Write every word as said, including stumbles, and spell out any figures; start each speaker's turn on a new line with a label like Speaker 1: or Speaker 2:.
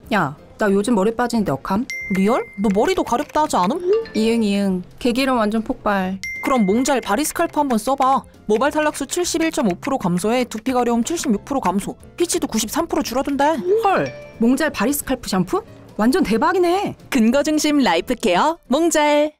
Speaker 1: 야, 나 요즘 머리 빠지는데 어감?
Speaker 2: 리얼? 너 머리도 가렵다 하지 않음?
Speaker 1: 이응 이응. 개기름 완전 폭발.
Speaker 2: 그럼 몽잘 바리스칼프 한번 써봐. 모발 탈락수 칠십일 점 오 퍼센트 감소에 두피 가려움 칠십육 퍼센트 감소, 피치도 구십삼 퍼센트 줄어든대.
Speaker 1: 헐, 몽잘 바리스칼프 샴푸? 완전 대박이네.
Speaker 2: 근거 중심 라이프 케어 몽잘.